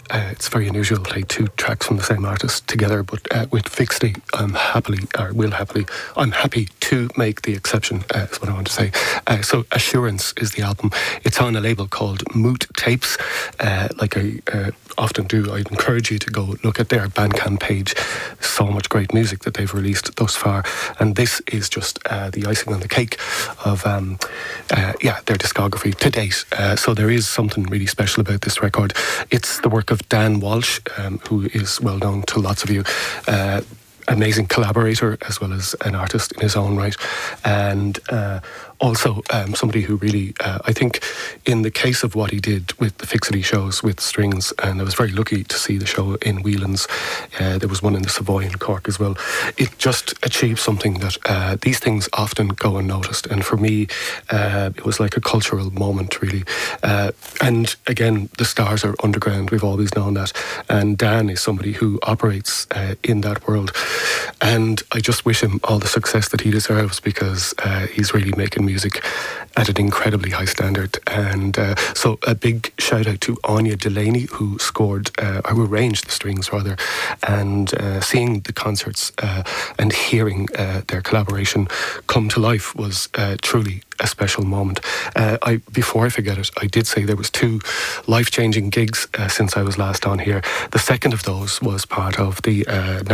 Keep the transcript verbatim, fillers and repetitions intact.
uh, it's very unusual to play two tracks from the same artist together, but uh, with Fixity, I'm happily, or will happily, I'm happy to make the exception, uh, is what I want to say. Uh, so Assurance is the album. It's on a label called Moot Tapes. Uh, like I uh, often do, I'd encourage you to go look at their Bandcamp page. So much great music that they've released thus far, and this is just uh, the icing on the cake of um, uh, yeah, their discography to date. Uh, so there is something really special about this record. It's the work of Dan Walsh, um, who is well known to lots of you. Uh, amazing collaborator as well as an artist in his own right, and uh, also um, somebody who really, uh, I think in the case of what he did with the Fixity shows with strings, and I was very lucky to see the show in Whelan's, uh, there was one in the Savoy in Cork as well, it just achieved something that uh, these things often go unnoticed, and for me uh, it was like a cultural moment really, uh, and again the stars are underground, we've always known that, and Dan is somebody who operates uh, in that world, and I just wish him all the success that he deserves, because uh, he's really making music at an incredibly high standard. And uh, so a big shout out to Anya Delaney, who scored, uh, or who arranged the strings rather, and uh, seeing the concerts uh, and hearing uh, their collaboration come to life was uh, truly a special moment. Uh, I before I forget it, I did say there was two life-changing gigs uh, since I was last on here. The second of those was part of the uh,